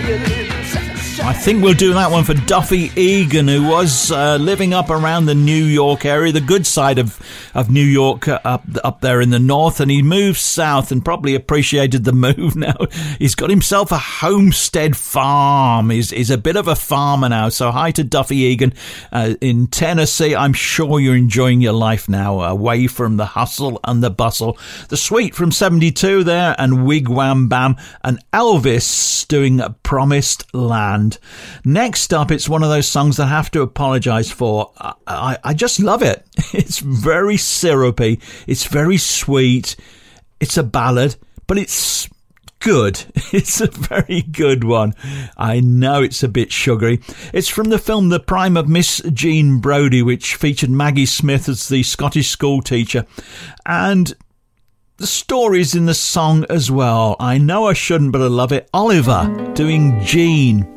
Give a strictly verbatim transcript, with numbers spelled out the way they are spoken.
I think we'll do that one for Duffy Egan, who was uh, living up around the New York area, the good side of, of New York, uh, up up there in the north, and he moved south and probably appreciated the move now. He's got himself a homestead farm. He's, he's a bit of a farmer now. So hi to Duffy Egan uh, in Tennessee. I'm sure you're enjoying your life now, away from the hustle and the bustle. The Sweet from seventy-two there, and Wigwam Bam, and Elvis doing Promised Land. Next up, it's one of those songs that I have to apologise for. I, I, I just love it. It's very syrupy. It's very sweet. It's a ballad, but it's good. It's a very good one. I know it's a bit sugary. It's from the film The Prime of Miss Jean Brodie, which featured Maggie Smith as the Scottish school teacher. And the story's in the song as well. I know I shouldn't, but I love it. Oliver doing Jean.